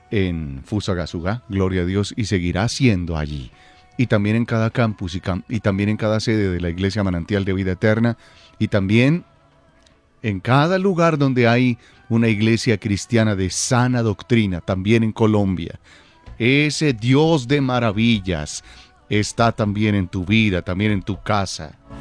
en Fusagasugá, gloria a Dios, y seguirá siendo allí. Y también en cada campus y también en cada sede de la Iglesia Manantial de Vida Eterna, y también en cada lugar donde hay una iglesia cristiana de sana doctrina, también en Colombia. Ese Dios de maravillas está también en tu vida, también en tu casa.